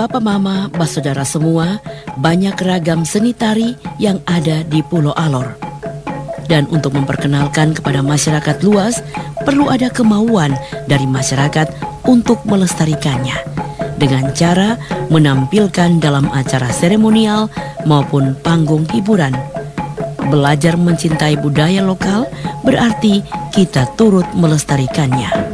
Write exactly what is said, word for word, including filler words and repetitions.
Bapak Mama, Saudara semua, banyak ragam seni tari yang ada di Pulau Alor. Dan untuk memperkenalkan kepada masyarakat luas, perlu ada kemauan dari masyarakat untuk melestarikannya dengan cara menampilkan dalam acara seremonial maupun panggung hiburan. Belajar mencintai budaya lokal berarti kita turut melestarikannya.